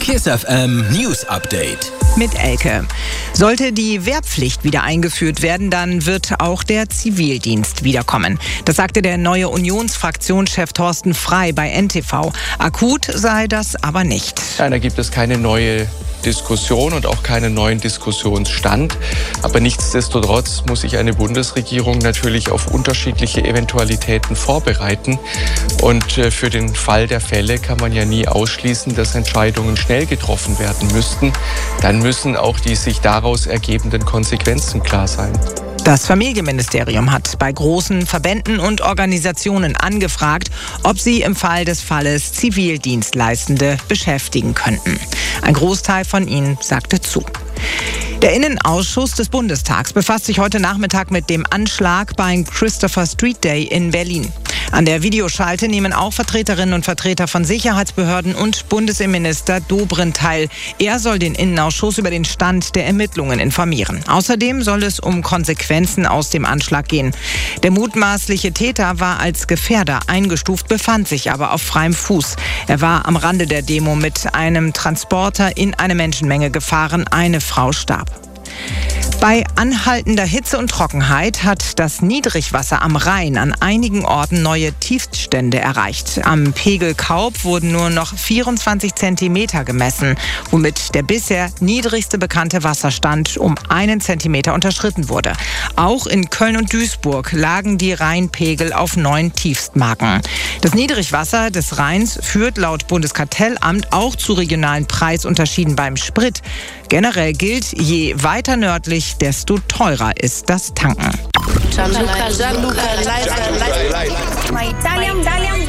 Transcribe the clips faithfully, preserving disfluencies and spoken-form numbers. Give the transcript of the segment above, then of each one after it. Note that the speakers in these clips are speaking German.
Kiss F M News Update. Mit Elke. Sollte die Wehrpflicht wieder eingeführt werden, dann wird auch der Zivildienst wiederkommen. Das sagte der neue Unionsfraktionschef Thorsten Frey bei N T V. Akut sei das aber nicht. Ja, da gibt es keine neue Diskussion und auch keinen neuen Diskussionsstand. Aber nichtsdestotrotz muss sich eine Bundesregierung natürlich auf unterschiedliche Eventualitäten vorbereiten. Und für den Fall der Fälle kann man ja nie ausschließen, dass Entscheidungen schnell getroffen werden müssten. Dann müssen auch die sich daraus ergebenden Konsequenzen klar sein. Das Familienministerium hat bei großen Verbänden und Organisationen angefragt, ob sie im Fall des Falles Zivildienstleistende beschäftigen könnten. Ein Großteil von ihnen sagte zu. Der Innenausschuss des Bundestags befasst sich heute Nachmittag mit dem Anschlag beim Christopher Street Day in Berlin. An der Videoschalte nehmen auch Vertreterinnen und Vertreter von Sicherheitsbehörden und Bundesinnenminister Dobrindt teil. Er soll den Innenausschuss über den Stand der Ermittlungen informieren. Außerdem soll es um Konsequenzen aus dem Anschlag gehen. Der mutmaßliche Täter war als Gefährder eingestuft, befand sich aber auf freiem Fuß. Er war am Rande der Demo mit einem Transporter in eine Menschenmenge gefahren. Eine Frau starb. Bei anhaltender Hitze und Trockenheit hat das Niedrigwasser am Rhein an einigen Orten neue Tiefststände erreicht. Am Pegel Kaub wurden nur noch vierundzwanzig Zentimeter gemessen, womit der bisher niedrigste bekannte Wasserstand um einen Zentimeter unterschritten wurde. Auch in Köln und Duisburg lagen die Rheinpegel auf neuen Tiefstmarken. Das Niedrigwasser des Rheins führt laut Bundeskartellamt auch zu regionalen Preisunterschieden beim Sprit. Generell gilt, je weiter nördlich, desto teurer ist das Tanken. Gianluca, Gianluca, My Italian, Italian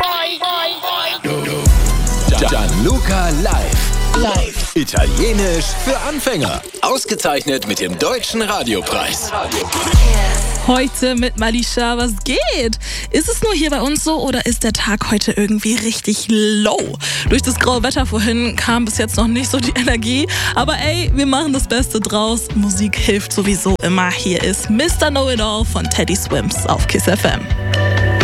boy. Gianluca live. Live. Italienisch für Anfänger. Ausgezeichnet mit dem Deutschen Radiopreis. Heute mit Malisha, was geht? Ist es nur hier bei uns so oder ist der Tag heute irgendwie richtig low? Durch das graue Wetter vorhin kam bis jetzt noch nicht so die Energie. Aber ey, wir machen das Beste draus. Musik hilft sowieso immer. Hier ist Mister Know-It-All von Teddy Swims auf Kiss F M.